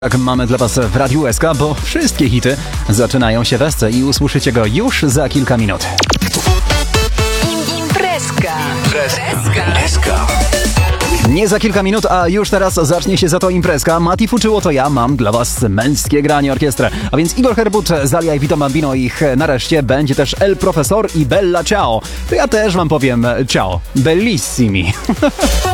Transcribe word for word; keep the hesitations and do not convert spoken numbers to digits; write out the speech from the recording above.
Tak mamy dla Was w Radiu S K, bo wszystkie hity zaczynają się w S C i usłyszycie go już za kilka minut. Imprezka. Imprezka. Nie za kilka minut, a już teraz zacznie się za to imprezka. Mati Fuczyło to ja, mam dla Was męskie granie orkiestrę. A więc Igor Herbut, Zalia i Vito Bambino, ich nareszcie będzie też El Profesor i Bella Ciao. To ja też Wam powiem ciao, bellissimi.